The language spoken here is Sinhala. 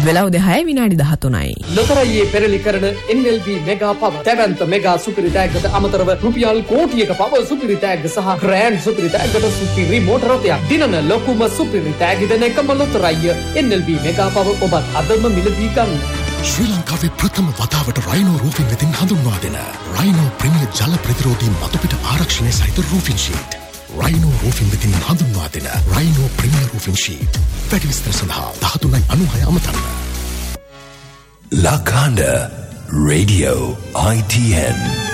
වෙලාව 10:13යි. ලොතරැයියේ පෙරලි කරන NLB මෙගා පව දැවැන්ත මෙගා සුපිරි ටැග්ගට අමතරව රුපියල් කෝටියක පව සුපිරි ටැග්ග සහ ග්‍රෑන්ඩ් සුපිරි ටැග්ගට සුපිරි මෝටර රථයක් දිනන ලොකුම සුපිරි ටැග් දෙන එකම ලොතරැයිය NLB මෙගා පව ඔබත් අදම මිලදී ගන්න. ශ්‍රී ලංකාවේ ප්‍රථම වතාවට රයිනෝ රූෆින් වෙතින් හඳුන්වා දෙන රයිනෝ ප්‍රීමියර් ජල ප්‍රතිරෝධී මතුපිට ආරක්ෂණය සහිත රූෆින් ෂීට්. රයිනෝ රූෆින් වෙතින් හඳුන්වා දෙන රයිනෝ ප්‍රීමියර් රූෆින් ෂීට්. වැඩි විස්තර සඳහා 1396 අමතන්න. La Kanda Radio ITN